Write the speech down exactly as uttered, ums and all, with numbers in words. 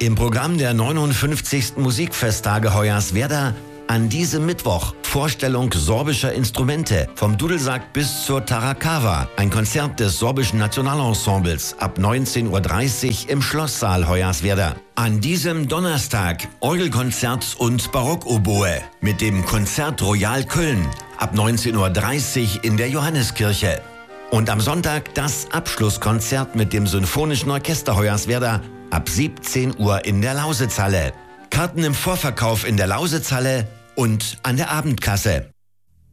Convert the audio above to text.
Im Programm der neunundfünfzigsten Musikfesttage Hoyerswerda an diesem Mittwoch Vorstellung sorbischer Instrumente vom Dudelsack bis zur Tarakawa. Ein Konzert des sorbischen Nationalensembles ab neunzehn Uhr dreißig im Schlosssaal Hoyerswerda. An diesem Donnerstag Orgelkonzert und Barockoboe mit dem Konzert Royal Köln ab neunzehn Uhr dreißig in der Johanneskirche. Und am Sonntag das Abschlusskonzert mit dem Sinfonischen Orchester Hoyerswerda ab siebzehn Uhr in der Lausitzhalle. Karten im Vorverkauf in der Lausitzhalle und an der Abendkasse.